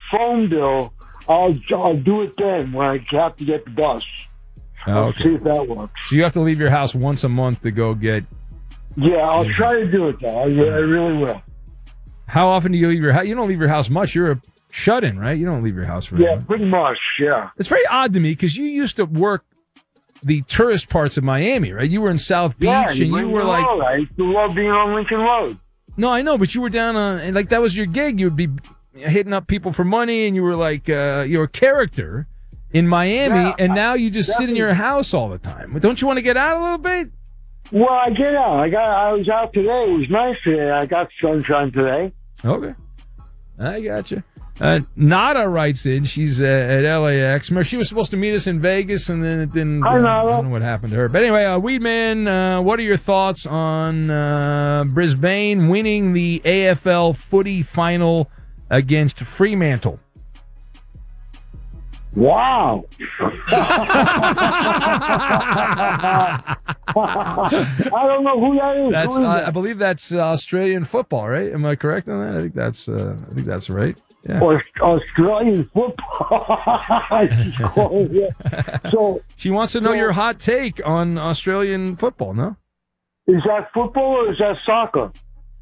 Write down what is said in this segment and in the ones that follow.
phone bill, I'll do it then when I have to get the bus. I'll see if that works. So you have to leave your house once a month to go get... Yeah, I'll try to do it, though. I really will. How often do you leave your house? You don't leave your house much. You're a shut-in, right? You don't leave your house very much. Yeah, pretty much, yeah. It's very odd to me because you used to work the tourist parts of Miami, right? You were in South Beach, and you were like... I used to love being on Lincoln Road. No, I know, but you were down on... And like, that was your gig. You would be hitting up people for money, and you were like... you're a character in Miami, and now you just sit in your house all the time. Don't you want to get out a little bit? Well, I get out. I was out today. It was nice today. I got sunshine today. Okay. I got you. Nada writes in. She's at LAX. She was supposed to meet us in Vegas, and then it didn't. I don't know what happened to her. But anyway, Weedman, what are your thoughts on Brisbane winning the AFL footy final against Fremantle? Wow. I don't know who that is. That's I believe that's Australian football, right? Am I correct on that? I think that's right. Yeah. Australian football. So she wants to know your hot take on Australian football, no? Is that football or is that soccer?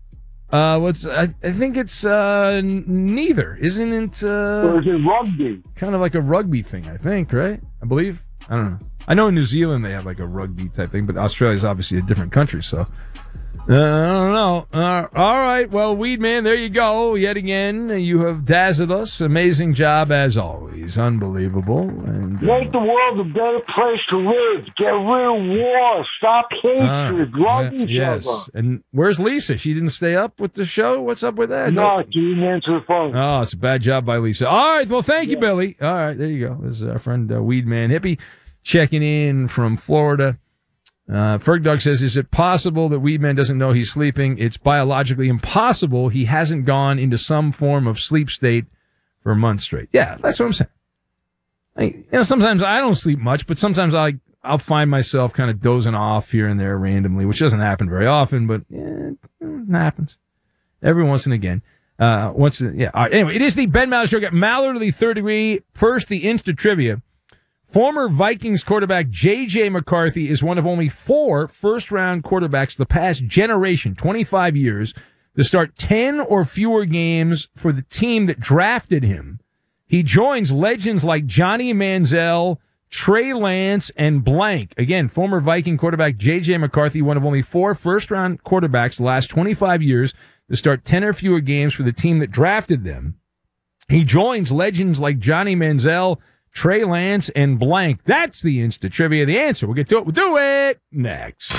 I think it's neither, isn't it? Or is it rugby? Kind of like a rugby thing, I think, right? I believe. I don't know. I know in New Zealand they have like a rugby type thing, but Australia's obviously a different country, so I don't know. All right, well, Weedman, there you go. Yet again, you have dazzled us. Amazing job as always. Unbelievable. And make the world a better place to live. Get rid of war. Stop hatred. Love each other. And where's Lisa? She didn't stay up with the show? What's up with that? No, she didn't answer the phone. Oh, it's a bad job by Lisa. All right, well, thank you, Billy. All right, there you go. This is our friend Weedman Hippie checking in from Florida. Fergdog says, is it possible that Weedman doesn't know he's sleeping? It's biologically impossible. He hasn't gone into some form of sleep state for months straight. Yeah, that's what I'm saying. Sometimes I don't sleep much, but sometimes I'll find myself kind of dozing off here and there randomly, which doesn't happen very often, but it happens every once and again. All right. Anyway, it is the Ben Maller Show. Got Maller to the third degree. First, the Insta Trivia. Former Vikings quarterback J.J. McCarthy is one of only 4 first-round quarterbacks the past generation, 25 years, to start 10 or fewer games for the team that drafted him. He joins legends like Johnny Manziel, Trey Lance, and blank. Again, former Viking quarterback J.J. McCarthy, one of only 4 first-round quarterbacks the last 25 years to start 10 or fewer games for the team that drafted them. He joins legends like Johnny Manziel, Trey Lance, and blank. That's the Insta Trivia. The answer. We'll get to it. We'll do it next.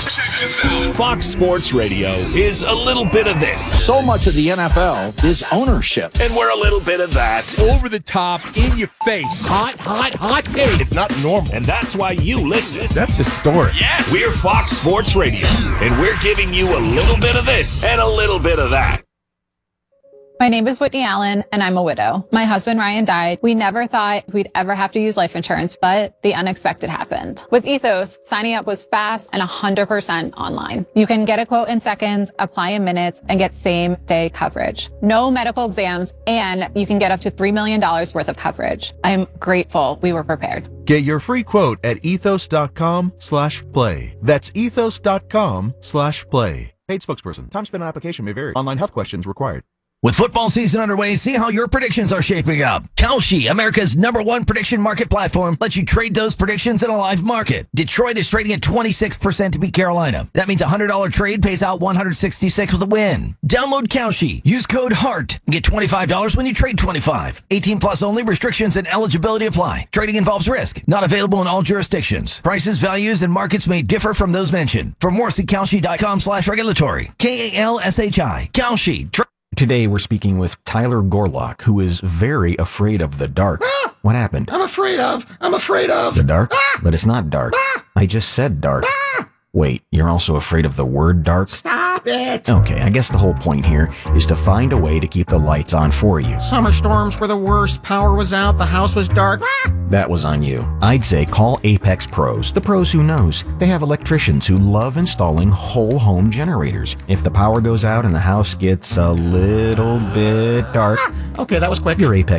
Fox Sports Radio is a little bit of this. So much of the NFL is ownership. And we're a little bit of that. Over the top, in your face. Hot take. It's not normal. And that's why you listen. That's historic. Yeah. We're Fox Sports Radio. And we're giving you a little bit of this and a little bit of that. My name is Whitney Allen, and I'm a widow. My husband, Ryan, died. We never thought we'd ever have to use life insurance, but the unexpected happened. With Ethos, signing up was fast and 100% online. You can get a quote in seconds, apply in minutes, and get same-day coverage. No medical exams, and you can get up to $3 million worth of coverage. I'm grateful we were prepared. Get your free quote at ethos.com/play. That's ethos.com/play. Paid spokesperson. Time spent on application may vary. Online health questions required. With football season underway, see how your predictions are shaping up. Kalshi, America's #1 prediction market platform, lets you trade those predictions in a live market. Detroit is trading at 26% to beat Carolina. That means a $100 trade pays out $166 with a win. Download Kalshi. Use code HEART and get $25 when you trade 25. 18 plus only. Restrictions and eligibility apply. Trading involves risk. Not available in all jurisdictions. Prices, values, and markets may differ from those mentioned. For more, see Kalshi.com/regulatory. KALSHI. Kalshi. Today, we're speaking with Tyler Gorlock, who is very afraid of the dark. What happened? I'm afraid of. The dark? But it's not dark. I just said dark. Wait, you're also afraid of the word dark? Stop it! Okay, I guess the whole point here is to find a way to keep the lights on for you. Summer storms were the worst. Power was out. The house was dark. That was on you. I'd say call Apex Pros. The pros who knows. They have electricians who love installing whole home generators. If the power goes out and the house gets a little bit dark, okay, that was quick. Your Apex